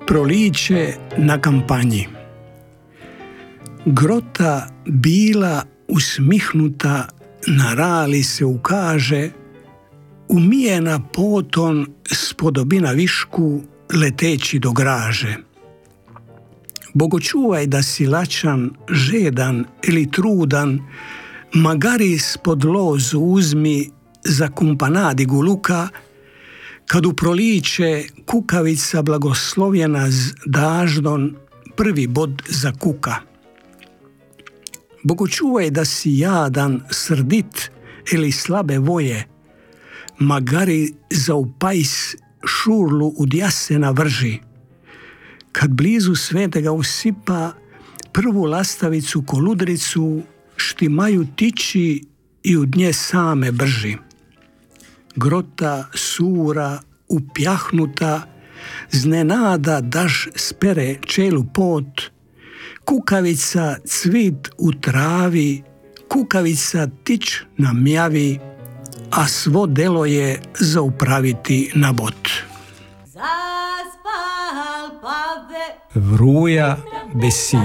Proliće na kampanji. Grota bila usmihnuta, na rali se ukaže, umijena poton spodobina višku, leteći do graže. Bogočuvaj da si lačan, žedan ili trudan, magari ispod lozu uzmi za kumpanadigu luka, kad u proliće kukavica blagoslovljena z daždon prvi bod zakuka. Bogočuvaj da si jadan, srdit ili slabe voje, magari za upajs šurlu ud jasena vrži. Kad blizu svetega usipa prvu lastavicu koludricu, štimaju tiči i od nje same brži. Grota sura, upjahnuta, znenada daš spere čelu pot, kukavica cvit u travi, kukavica tič na mjavi, a svo delo je za upraviti na bot. Zaspal pave Vruja besi.